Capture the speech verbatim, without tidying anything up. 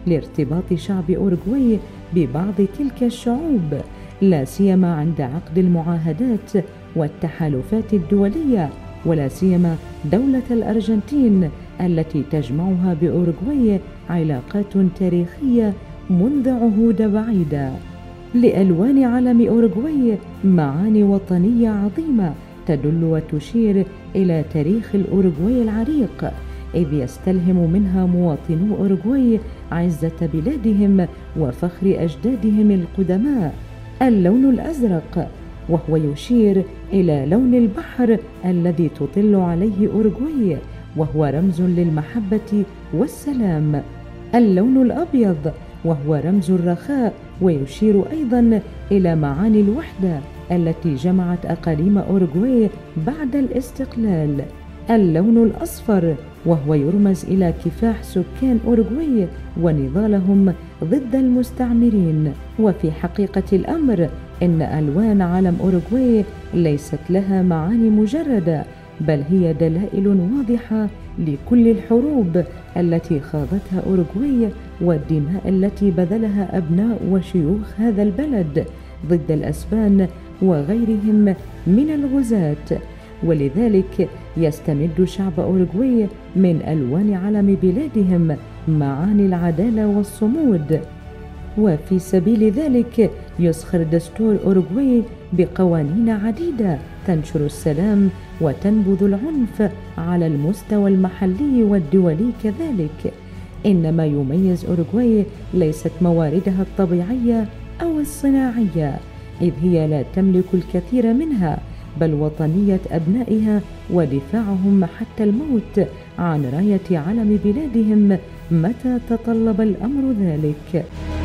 لارتباط شعب أوروغواي ببعض تلك الشعوب، لا سيما عند عقد المعاهدات والتحالفات الدولية، ولا سيما دولة الأرجنتين التي تجمعها بأوروغواي علاقات تاريخية منذ عهود بعيدة. لألوان علم أوروغواي معاني وطنية عظيمة تدل وتشير إلى تاريخ الأوروغواي العريق، إذ يستلهم منها مواطنو أوروغواي عزة بلادهم وفخر أجدادهم القدماء. اللون الأزرق وهو يشير إلى لون البحر الذي تطل عليه أوروغواي، وهو رمز للمحبة والسلام. اللون الأبيض وهو رمز الرخاء، ويشير أيضا إلى معاني الوحدة التي جمعت أقاليم أوروغواي بعد الاستقلال. اللون الأصفر وهو يرمز إلى كفاح سكان أوروغواي ونضالهم ضد المستعمرين. وفي حقيقة الأمر إن ألوان علم أوروغواي ليست لها معاني مجردة، بل هي دلائل واضحة لكل الحروب التي خاضتها أوروغواي والدماء التي بذلها أبناء وشيوخ هذا البلد ضد الأسبان وغيرهم من الغزاة. ولذلك يستمد شعب أوروغواي من ألوان علم بلادهم معاني العدالة والصمود. وفي سبيل ذلك يسخر دستور أوروغواي بقوانين عديدة تنشر السلام وتنبذ العنف على المستوى المحلي والدولي كذلك. إن ما يميز أوروغواي ليست مواردها الطبيعية أو الصناعية، إذ هي لا تملك الكثير منها، بل وطنية أبنائها ودفاعهم حتى الموت عن راية علم بلادهم متى تطلب الأمر ذلك.